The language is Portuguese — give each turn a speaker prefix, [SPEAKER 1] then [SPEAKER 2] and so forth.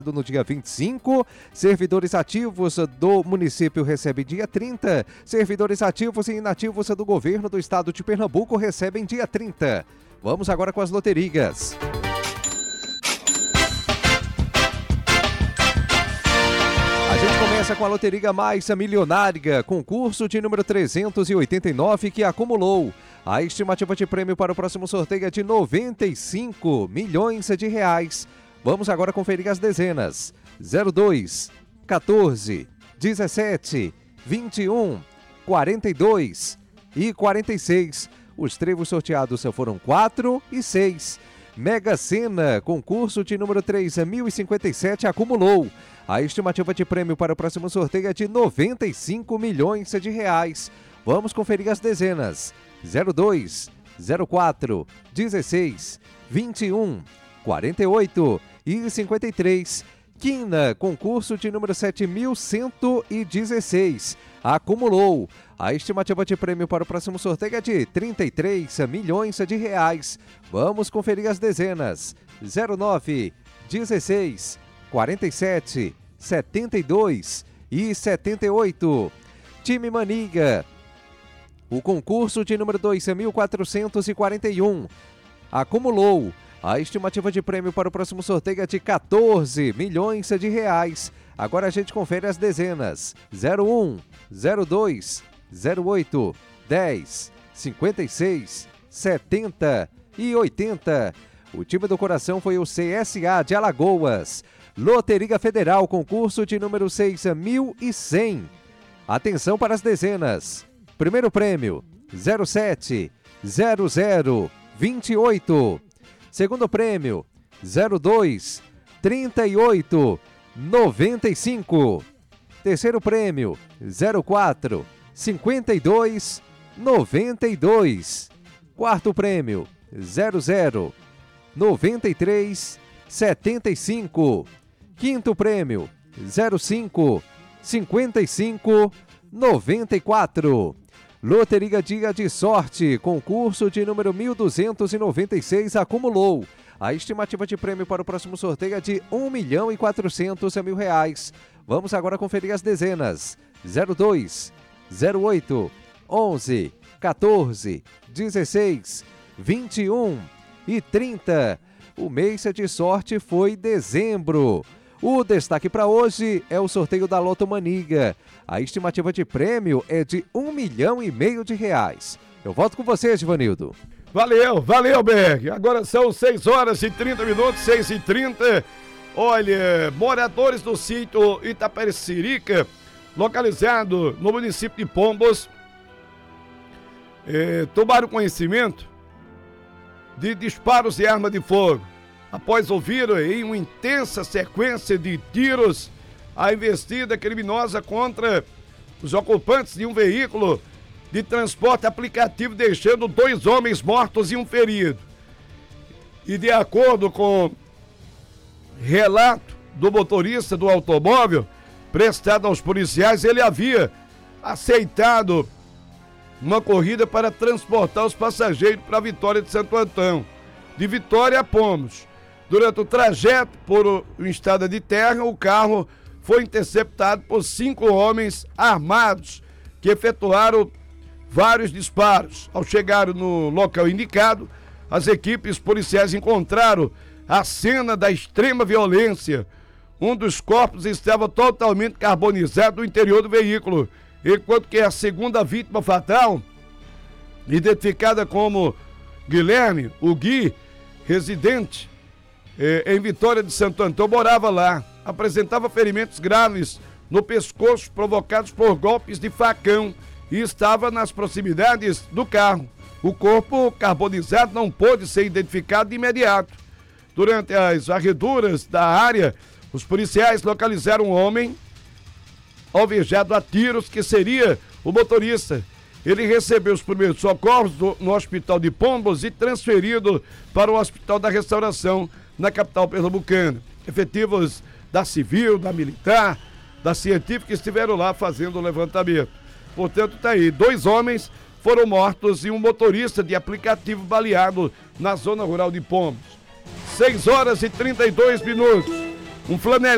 [SPEAKER 1] No dia 25, servidores ativos do município recebem dia 30, servidores ativos e inativos do governo do estado de Pernambuco recebem dia 30. Vamos agora com as loterias. A gente começa com a Loteria Mais Milionária, concurso de número 389 que acumulou. A estimativa de prêmio para o próximo sorteio é de 95 milhões de reais. Vamos agora conferir as dezenas: 02, 14, 17, 21, 42 e 46. Os trevos sorteados foram 4 e 6. Mega Sena, concurso de número 3.057, acumulou. A estimativa de prêmio para o próximo sorteio é de 95 milhões de reais. Vamos conferir as dezenas: 02, 04, 16, 21, 48 e 53. Quina, concurso de número 7.116, acumulou. A estimativa de prêmio para o próximo sorteio é de 33 milhões de reais. Vamos conferir as dezenas: 09, 16, 47, 72 e 78. Time Maniga, o concurso de número 2.441, acumulou. A estimativa de prêmio para o próximo sorteio é de 14 milhões de reais. Agora a gente confere as dezenas: 01, 02, 08, 10, 56, 70 e 80. O time do coração foi o CSA de Alagoas. Loteria Federal, concurso de número 6.100. Atenção para as dezenas: primeiro prêmio 07, 00, 28. Segundo prêmio, 02, 38, 95. Terceiro prêmio, 04, 52, 92. Quarto prêmio, 00, 93, 75. Quinto prêmio, 05, 55, 94. Loteria Dia de Sorte, concurso de número 1.296, acumulou. A estimativa de prêmio para o próximo sorteio é de 1.400.000 reais. Vamos agora conferir as dezenas: 02, 08, 11, 14, 16, 21 e 30. O mês de sorte foi dezembro. O destaque para hoje é o sorteio da Loto Maniga. A estimativa de prêmio é de 1,5 milhão de reais. Eu volto com você, Givanildo.
[SPEAKER 2] Valeu, Berg. Agora são 6 horas e 30 minutos, 6h30. Olha, moradores do sítio Itapericirica, localizado no município de Pombos, tomaram conhecimento de disparos de arma de fogo. Após ouvir em uma intensa sequência de tiros a investida criminosa contra os ocupantes de um veículo de transporte aplicativo, deixando 2 homens mortos e um ferido. E de acordo com relato do motorista do automóvel prestado aos policiais, ele havia aceitado uma corrida para transportar os passageiros para Vitória de Santo Antão, de Vitória a Pombos. Durante o trajeto por uma estrada de terra, o carro foi interceptado por 5 homens armados que efetuaram vários disparos. Ao chegar no local indicado, as equipes policiais encontraram a cena da extrema violência. Um dos corpos estava totalmente carbonizado no interior do veículo, enquanto que a segunda vítima fatal, identificada como Guilherme, o Gui, residente em Vitória de Santo Antão, morava lá. Apresentava ferimentos graves no pescoço provocados por golpes de facão e estava nas proximidades do carro. O corpo carbonizado não pôde ser identificado de imediato. Durante as varreduras da área, os policiais localizaram um homem alvejado a tiros, que seria o motorista. Ele recebeu os primeiros socorros no hospital de Pombos e transferido para o Hospital da Restauração, na capital pernambucana. Efetivos da Civil, da Militar, da Científica estiveram lá fazendo o levantamento. Portanto, tá aí, 2 homens foram mortos e um motorista de aplicativo baleado na zona rural de Pombos. 6 horas e 32 minutos. Um flanelão